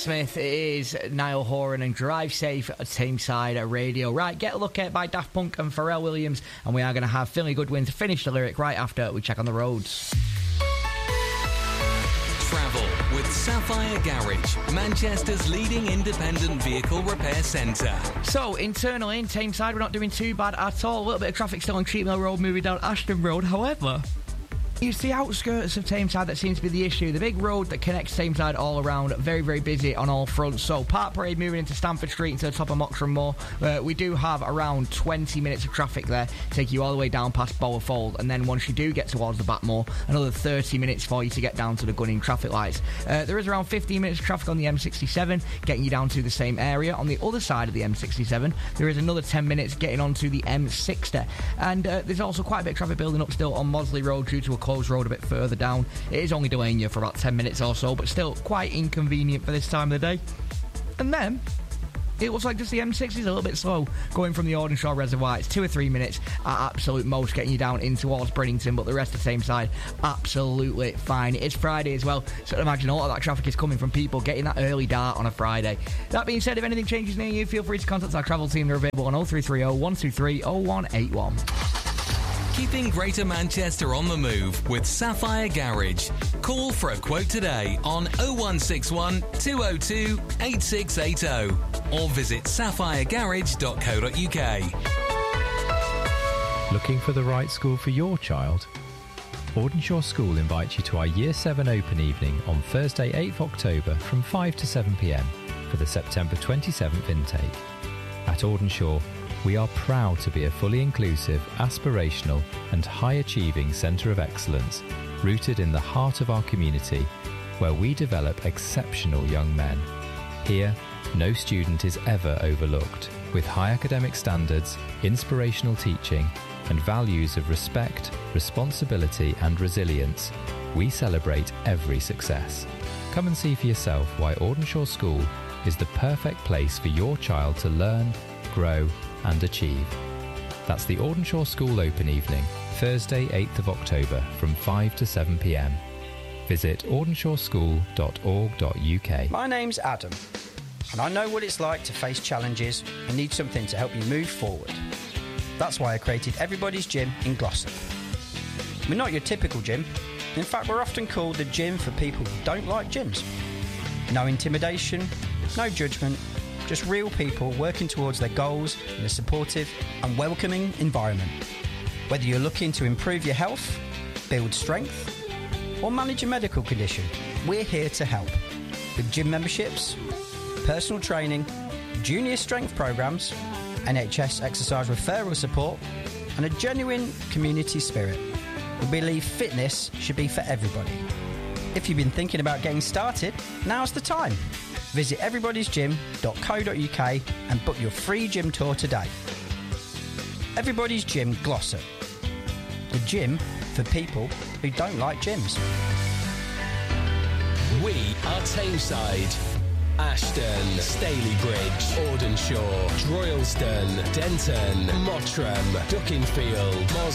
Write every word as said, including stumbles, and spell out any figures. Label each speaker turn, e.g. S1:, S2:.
S1: Smith. It is Niall Horan and Drive Safe at Tameside Radio. Right, Get a Look At by Daft Punk and Pharrell Williams, and we are going to have Philly Goodwin to finish the lyric right after we check on the roads.
S2: Travel with Sapphire Garage, Manchester's leading independent vehicle repair centre.
S1: So, internally in Tameside, we're not doing too bad at all. A little bit of traffic still on Cheap Mill Road, moving down Ashton Road. However, it's the outskirts of Tameside that seems to be the issue. The big road that connects Tameside all around, very, very busy on all fronts. So, Park Parade moving into Stamford Street into the top of Moxram Moor. Uh, we do have around twenty minutes of traffic there, take you all the way down past Bowerfold. And then once you do get towards the Batmore, another thirty minutes for you to get down to the Gunning traffic lights. Uh, there is around fifteen minutes of traffic on the M sixty-seven, getting you down to the same area. On the other side of the M sixty-seven, there is another ten minutes getting onto the M sixty. And uh, there's also quite a bit of traffic building up still on Mosley Road due to a closed road a bit further down. It is only delaying you for about ten minutes or so, but still quite inconvenient for this time of the day. And then it looks like just the M sixty is a little bit slow going from the Audenshaw Reservoir. It's two or three minutes at absolute most getting you down in towards Bridlington, but the rest of the Tameside absolutely fine. It's Friday as well, so I imagine a lot of that traffic is coming from people getting that early dart on a Friday. That being said, if anything changes near you, feel free to contact our travel team. They're available on oh three three oh, one two three, oh one eight one.
S2: Keeping Greater Manchester on the move with Sapphire Garage. Call for a quote today on oh one six one, two oh two, eight six eight oh or visit sapphire garage dot co dot uk.
S3: Looking for the right school for your child? Audenshaw School invites you to our Year seven Open Evening on Thursday eighth of October from five to seven p m for the September twenty-seventh intake. At Audenshaw, we are proud to be a fully inclusive, aspirational and high-achieving centre of excellence rooted in the heart of our community, where we develop exceptional young men. Here, no student is ever overlooked. With high academic standards, inspirational teaching and values of respect, responsibility and resilience, we celebrate every success. Come and see for yourself why Audenshaw School is the perfect place for your child to learn, grow and achieve. That's the Audenshaw School Open Evening, Thursday eighth of October from five to seven p m. Visit audenshaw school dot org dot u k.
S4: My name's Adam, and I know what it's like to face challenges and need something to help you move forward. That's why I created Everybody's Gym in Glossop. We're not your typical gym. In fact, we're often called the gym for people who don't like gyms. No intimidation, no judgment, just real people working towards their goals in a supportive and welcoming environment. Whether you're looking to improve your health, build strength, or manage a medical condition, we're here to help. With gym memberships, personal training, junior strength programs, N H S exercise referral support, and a genuine community spirit. We believe fitness should be for everybody. If you've been thinking about getting started, now's the time. Visit everybodys gym dot co dot u k and book your free gym tour today. Everybody's Gym Glossop. The gym for people who don't like gyms.
S5: We are Tameside, Ashton, Stalybridge, Audenshaw, Droylsden, Denton, Mottram, Duckingfield, Mos